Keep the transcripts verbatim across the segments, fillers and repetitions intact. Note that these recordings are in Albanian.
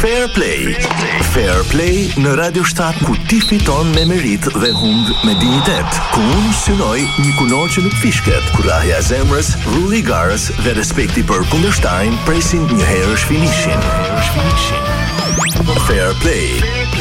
Fair Play. Fair Play në Radio shtat ku ti fiton me merit dhe hund me dignitet. Ku unë synoj një kunor që nuk fishket, kurrahja e zemrës, rulli i garës dhe respekti për kundërshtarin presin një herësh finishin. Fair Play.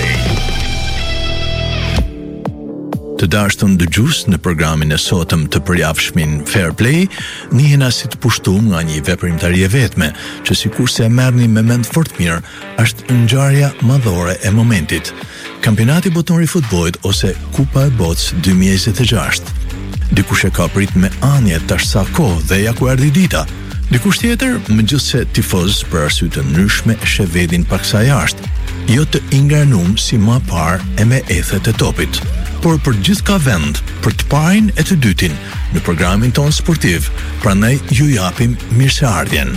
Të dashtën dëgjues në programin e sotëm të përjavshmin Fair Play, njihena si të pushtum nga një veprimtari e vetme, që sikurse e merrni me mend fort mirë, është ngjarja madhore e momentit. Kampionati botror i futbollit ose Kupa e Botës dy mijë e njëzet e gjashtë. Dikush e ka prit me anje tash sa kohë dhe ja ku erdhi dita. Dikush tjetër, megjithse tifoz për arsye të ndryshme, sheh vendin paksa jashtë, jo të ingarnum si më parë e me ethet e topit. Por për gjithë ka vend, për të parin e të dytin në programin ton sportiv, prandaj ju japim mirëseardhjen.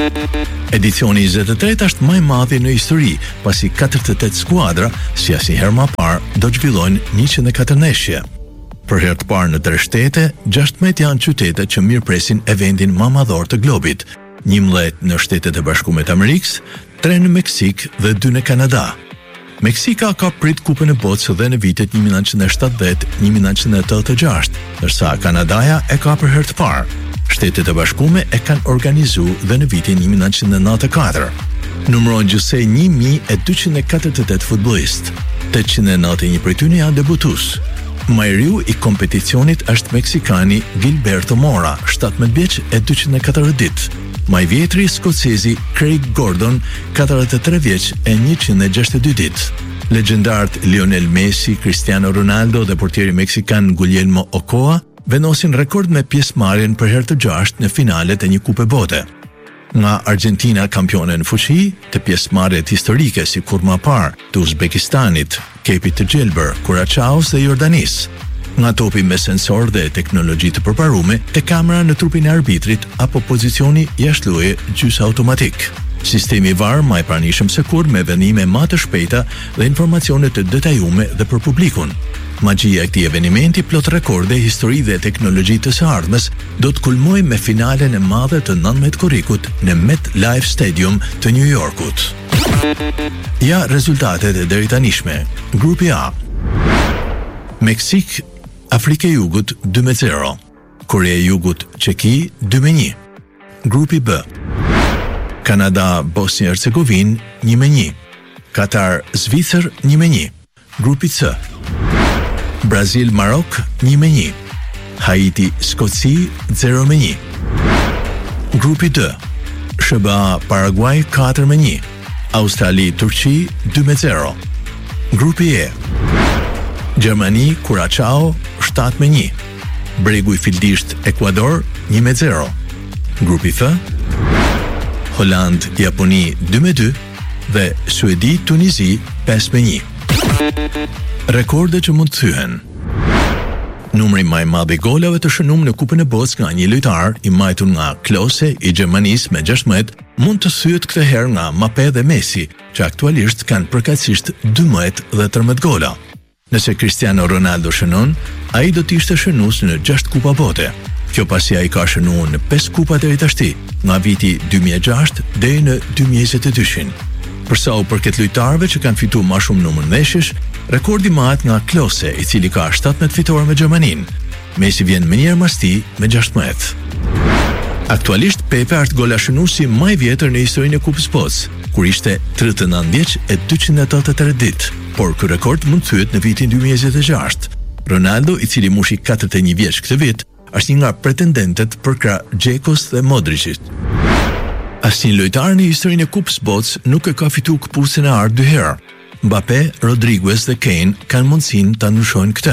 Edicioni njëzet e tretë është më i madhi në histori, pasi katërdhjetë e tetë skuadra, si asnjëherë më parë, do të zhvillojnë njëqind e katër ndeshje. Për herë të parë në tre shtete, gjashtëdhjetë janë qytetet që mirëpresin eventin më madhor të globit, njëmbëdhjetë në Shtetet e Bashkuara të Amerikës, tre në Meksik dhe dy në Kanada. Meksika ka prit Kupën e Botës dhe në vitet një mijë nëntëqind e shtatëdhjetë - një mijë nëntëqind e tetëdhjetë e gjashtë, ndërsa Kanadaja e ka për herë të parë. Shtetet e Bashkuara e kanë organizuar dhe në vitin një mijë nëntëqind e nëntëdhjetë e katër. Numëron gjithsej një mijë e dyqind e katërdhjetë e tetë futbollistë. tetëqind e nëntëdhjetë e një prej tyre janë debutues. Më i riu i kompeticionit është meksikani Gilberto Mora, shtatëmbëdhjetë vjeç e dyqind e katërdhjetë ditë. Më i vjetri skocezi Craig Gordon, katërdhjetë e tre vjeç e njëqind e gjashtëdhjetë e dy ditë. Legjendart Lionel Messi, Cristiano Ronaldo dhe portieri meksikan Guillermo Ochoa vendosin rekord me pjesëmarrjen për herë të gjashtë në finalet e një Kupe Bote. Nga Argentina kampione në fuqi, të pjesëmarrjet historike si kur më parë të Uzbekistanit, Kepit të Gjelbër, Kuraçaos dhe Jordanis. Nga topi me sensor dhe teknologji të përparume, te kamera në trupin e arbitrit apo pozicioni jashtëloje gjys automatik. Sistemi V A R më i pranishëm se kur me vendime më të shpejta dhe informacione të detajume dhe për publikun. Magjia e këtij evenimenti plot rekorde, histori dhe teknologji të së ardhmes do të kulmojë me finalen e madhe të nëntëmbëdhjetë korrikut në MetLife Stadium të New Yorkut. Ja rezultatet e deri tanishme. Grupi A. Meksik, Afrika e Jugut dy me zero. Korea e Jugut, Çeki dy me një. Grupi B. Kanada, Bosnia Hercegovin një me një. Katar, Zvicër një me një. Grupi C. Brazil, Marok një me një. Haiti, Skoci zero me një. Grupi D. S B A, Paraguay katër me një. Australi, Turqi dy me zero. Grupi E. Gjermani, Kuraçao shtatë me një. Bregu i Fildisht, Ekuador një me zero. Grupi F. Holand, Japoni dy me dy dhe Suedi, Tunizi pesë me një. Rekorde që mund të thyhen. Numri më i madh i golave të shënuar në Kupën e Botës nga një lojtar i majtur nga Klose i Gjermanisë me gjashtëdhjetë mund të thyhet këtë herë nga Mbappé dhe Messi, që aktualisht kanë përkatësisht dymbëdhjetë dhe tridhjetë gola. Nëse Cristiano Ronaldo shënon, ai do të ishte shënues në gjashtë Kupa Bote. Kjo pasi ai ka shënuar në pesë kupa deri tashti, nga viti dy mijë e gjashtë deri në dy mijë e njëzet e dy. Për sa u përket lojtarëve që kanë fituar më shumë numër ndeshjesh, rekordi mahet nga Klose, i cili ka shtatëmbëdhjetë fitore me Gjermaninë. Messi vjen më njëherë mas tij me gjashtëdhjetë. Aktualisht Pepe është golashënuesi më i vjetër në historinë e Kupës Botës, kur ishte tridhjetë e nëntë vjeç e dyqind e tetëdhjetë e tre ditë, por ky rekord mund të thyhet në vitin dy mijë e njëzet e gjashtë. Ronaldo, i cili mushi katërdhjetë e një vjeç këtë vit, është një nga pretendentet për krah Xhekos dhe Modricit. Asnjë lojtar në historinë e Kupës Botës nuk e ka fituar këpucën e art dy herë. Mbappé, Rodriguez dhe Kane kanë mundësinë ta ndryshojnë këtë.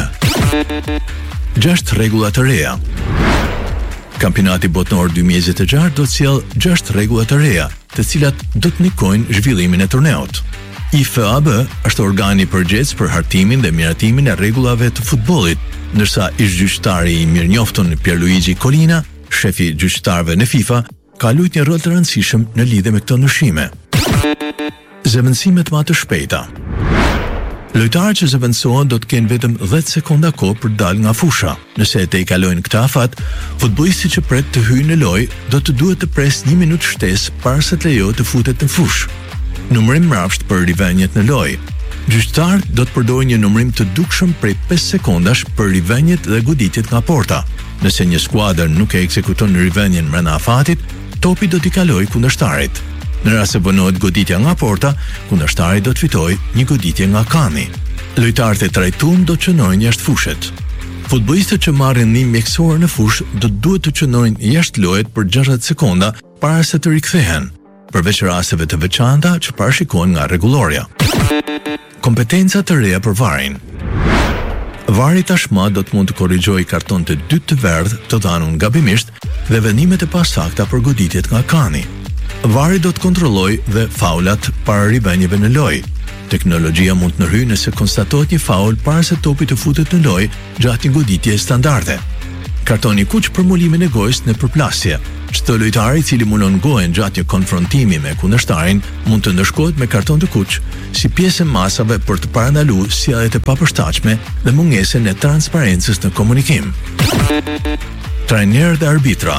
Gjashtë rregulla të reja. Kampionati botror dy mijë e njëzet e gjashtë do të sjellë gjashtë rregulla të reja, të cilat do të ndikojnë zhvillimin e turneut. I F A B është organi përgjegjës për hartimin dhe miratimin e rregullave të futbollit, ndërsa ish-gjyqtari i mirënjoftun Pierluigi Collina, shefi i gjyqtarëve në FIFA, ka luajtur një rol të rëndësishëm në lidhje me këto ndryshime. Zëvendësimet më të shpejta. Lojtarët që zëvendësohen do të kenë vetëm dhjetë sekonda kohë për të dalë nga fusha. Nëse te i kalojnë këtë afat, futbollisti që pret të hyjë në lojë do të duhet të presë një minutë shtesë para se të lejohet të futet në fushë. Numërim mbrapsht për rivenjet në lojë. Gjyqtarët do të përdojnë një numërim të dukshëm prej pesë sekondash për rivenjet dhe goditjet nga porta. Nëse një skuadër nuk e ekzekuton rivenjen brenda afatit, topi do t'i kalojë kundërshtarit. Në rast se vonohet goditja nga porta, kundërshtari do të fitojë një goditje nga kani. Lojtarët e trajtuar do të çojnë jashtë fushet. Futbollistët që marrin ndihmë mjekësore në fushë do të duhet të çojnë jashtë lojës për gjashtëdhjetë sekonda para se të rikthehen, përveç rasteve të veçanta që parashikohen nga rregulloria. Kompetenca të reja për varin. Vari tashmë do të mund të korrigjojë karton të dytë të verdh të dhënur gabimisht dhe vendimet e pasakta për goditjet nga kani. Vari do të kontrollojë dhe faulat para rivenjeve në lojë. Teknologjia mund të ndryhë nëse konstatohet një faul para se topi të futet në lojë gjatë një goditje standarde. Kartoni kuq për mulimin e gojës në përplasje. Çdo lojtar i cili mulon gojën gjatë një konfrontimi me kundërshtarin mund të ndëshkohet me karton të kuq si pjesë e masave për të parandaluar sjelljet e papërshtatshme dhe mungesën e transparencës në komunikim. Trajner dhe arbitra.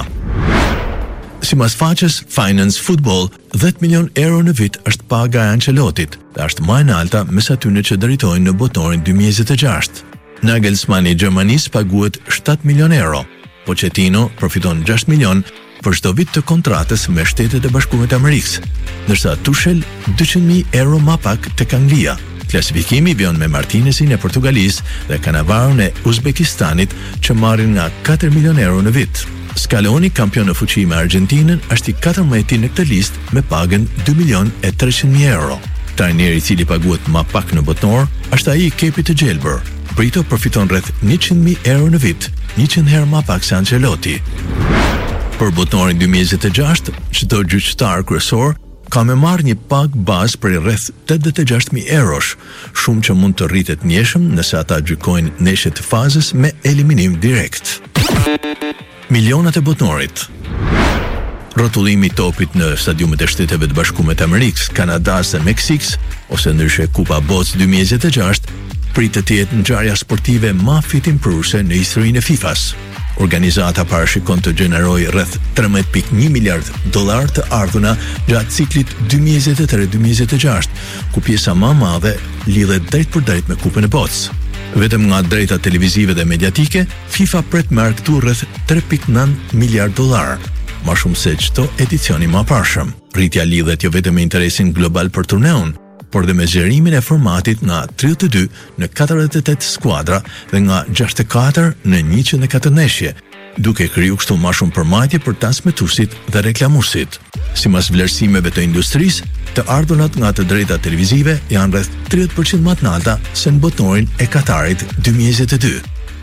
Sipas faqes Finance Football, dhjetë milion euro në vit është paga e Ancelotit dhe është më e larta mes atyre që drejtojnë në botorin dy mijë e njëzet e gjashtë. Nagelsmann i Gjermanisë paguhet shtatë milion euro. Pochettino përfiton gjashtë milion për çdo vit të kontratës me Shtetet e Bashkuara të Amerikës, ndërsa Tuchel dyqind mijë euro më pak tek Anglia. Klasifikimi vjen me Martinezin e Portugalisë dhe Cannavaron e Uzbekistanit që marrin nga katër milion euro në vit. Scaloni, kampion në fuqi me Argentinën, është i katërmbëdhjetë në këtë listë me pagën dy milion e treqind mijë euro. Trajneri i cili paguhet më pak në botor është ai i kepit të gjelbër. Brito përfiton rreth njëqind mijë euro në vit, njëqind herë më pak se Ancelotti. Për botorin dy mijë e njëzet e gjashtë, çdo gjyqtar kryesor ka me marrë një pagë bazë për rreth tetëdhjetë e gjashtë mijë eurosh, shumë që mund të rritet njëshëm nëse ata gjykojnë ndeshjet të fazës me eliminim direkt. Milionat e botorit. Rrotullimi i topit në stadiumet e Shteteve të Bashkuara të Amerikës, Kanadas dhe Meksikës, ose ndryshe Kupa Botës dy mijë e njëzet e gjashtë, pritet të jetë ngjarja sportive më fitimpruese në historinë e FIFA-s. Organizata parashikon të gjenerojë rreth trembëdhjetë pikë një miliard dollar të ardhurna gjatë ciklit dy mijë e njëzet e tre dy mijë e njëzet e gjashtë, ku pjesa më e madhe lidhet drejt për drejt me Kupën e Botës. Vetëm nga drejta televizive dhe mediatike, FIFA pret me arktu rreth tre pikë nëntë miliard dollar, më shumë se çdo edicion i mëparshëm. Rritja lidhet jo vetëm me interesin global për turneun, por dhe me zgjerimin e formatit nga tridhjetë e dy në katërdhjetë e tetë skuadra dhe nga gjashtëdhjetë e katër në njëqind e katër ndeshje, duke kriju kështu më shumë përmbajtje për transmetuesit dhe reklamuesit. Sipas vlerësimeve të industrisë, të ardhurnat nga të drejtat televizive janë rreth tridhjetë përqind më të larta se në botorin e Katarit dy mijë e njëzet e dy.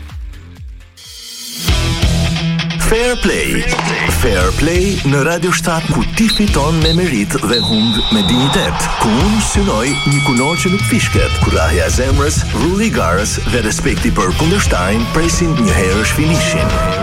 Fair Play. Fair Play në Radio shtat ku ti fiton me merit dhe humb me dinjitet. Ku unë synoj një kunor që nuk fishket, kurrahja e zemrës, rulli i garës dhe respekti për kundërshtarin presin një herësh finishin.